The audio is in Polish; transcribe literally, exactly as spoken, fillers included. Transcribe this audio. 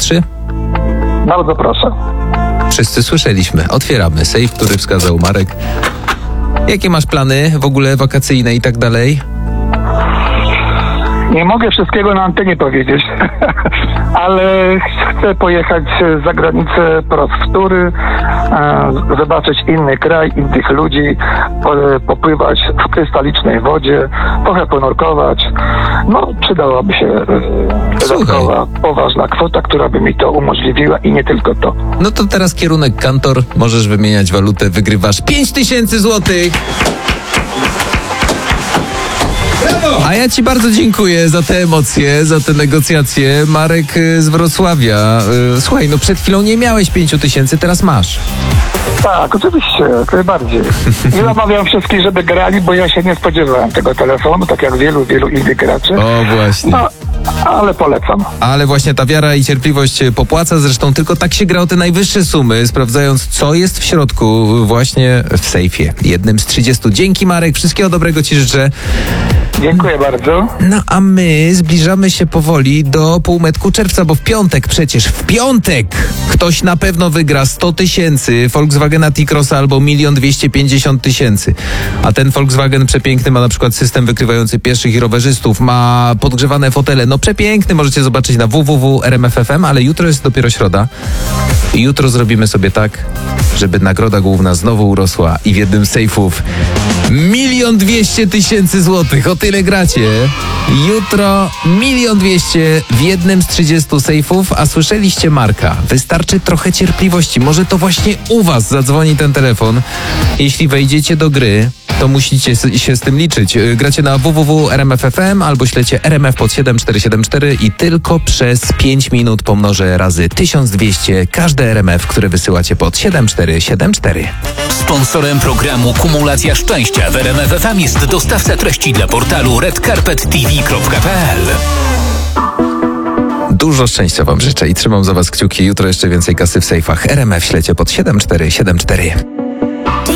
trzy? Bardzo proszę. Wszyscy słyszeliśmy. Otwieramy sejf, który wskazał Marek. Jakie masz plany w ogóle wakacyjne i tak dalej? Nie mogę wszystkiego na antenie powiedzieć, ale chcę pojechać za granicę po raz wtóry, e, zobaczyć inny kraj, innych ludzi, po, popływać w krystalicznej wodzie, trochę ponurkować. No, przydałaby się e, dodatkowa, poważna kwota, która by mi to umożliwiła i nie tylko to. No to teraz kierunek Kantor, możesz wymieniać walutę, wygrywasz pięć tysięcy złotych! A ja ci bardzo dziękuję za te emocje, za te negocjacje. Marek z Wrocławia. Słuchaj, no przed chwilą nie miałeś pięciu tysięcy, teraz masz. Tak, oczywiście, jak najbardziej. I namawiam wszystkich, żeby grali, bo ja się nie spodziewałem tego telefonu, tak jak wielu, wielu innych graczy. O, właśnie. No, ale polecam. Ale właśnie ta wiara i cierpliwość popłaca, zresztą tylko tak się gra o te najwyższe sumy, sprawdzając, co jest w środku właśnie w sejfie. Jednym z trzydziestu. Dzięki, Marek, wszystkiego dobrego ci życzę. Dziękuję bardzo. No a my zbliżamy się powoli do półmetku czerwca, bo w piątek przecież, w piątek ktoś na pewno wygra sto tysięcy Volkswagena T-Crossa albo milion dwieście pięćdziesiąt tysięcy. A ten Volkswagen przepiękny ma na przykład system wykrywający pieszych i rowerzystów, ma podgrzewane fotele. No przepiękny, możecie zobaczyć na w w w kropka r m f kropka f m, ale jutro jest dopiero środa. I jutro zrobimy sobie tak, żeby nagroda główna znowu urosła i w jednym z sejfów milion dwieście tysięcy złotych. O tyle gracie. Jutro milion dwieście w jednym z trzydziestu sejfów, a słyszeliście Marka. Wystarczy trochę cierpliwości. Może to właśnie u was zadzwoni ten telefon. Jeśli wejdziecie do gry, to musicie się z tym liczyć. Gracie na w w w kropka r m f kropka f m albo ślecie R M F pod siedem cztery siedem cztery i tylko przez pięć minut pomnożę razy tysiąc dwieście każde R M F, które wysyłacie pod siedem cztery siedem cztery. Sponsorem programu Kumulacja Szczęścia w R M F F M jest dostawca treści dla portalu red carpet t v kropka p l. Dużo szczęścia wam życzę i trzymam za was kciuki. Jutro jeszcze więcej kasy w sejfach. R M F ślecie pod siedem cztery siedem cztery.